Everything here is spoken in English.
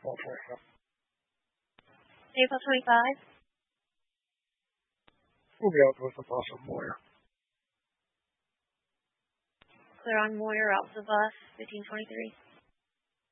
25. April 25. We'll be out with the bus on Moyer. Clear on Moyer, out with the bus, 1523.